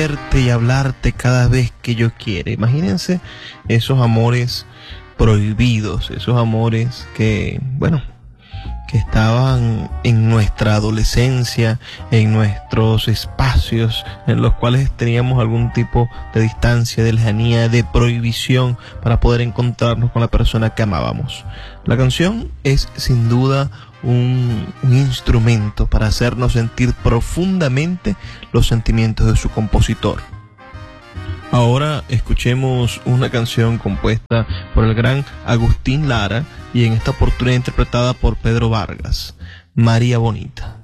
verte y hablarte cada vez que yo quiera. Imagínense esos amores prohibidos, esos amores que, bueno, que estaban en nuestra adolescencia, en nuestros espacios en los cuales teníamos algún tipo de distancia, de lejanía, de prohibición para poder encontrarnos con la persona que amábamos. La canción es sin duda un instrumento para hacernos sentir profundamente los sentimientos de su compositor. Ahora escuchemos una canción compuesta por el gran Agustín Lara y en esta oportunidad interpretada por Pedro Vargas, María Bonita.